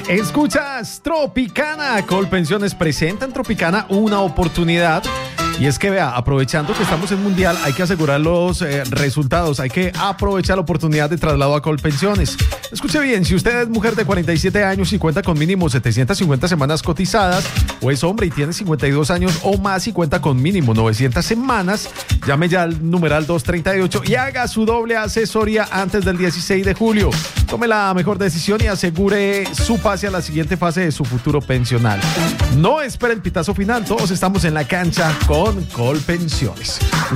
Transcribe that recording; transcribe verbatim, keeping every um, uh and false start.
Escuchas Tropicana. Colpensiones presenta en Tropicana una oportunidad. Y es que vea, aprovechando que estamos en Mundial, hay que asegurar los eh, resultados, hay que aprovechar la oportunidad de traslado a Colpensiones. Escuche bien, si usted es mujer de cuarenta y siete años y cuenta con mínimo setecientas cincuenta semanas cotizadas, o es hombre y tiene cincuenta y dos años o más y cuenta con mínimo novecientas semanas, llame ya al numeral doscientos treinta y ocho y haga su doble asesoría antes del dieciséis de julio. Tome la mejor decisión y asegure su pase a la siguiente fase de su futuro pensional. No espere el pitazo final, todos estamos en la cancha con Colpensiones.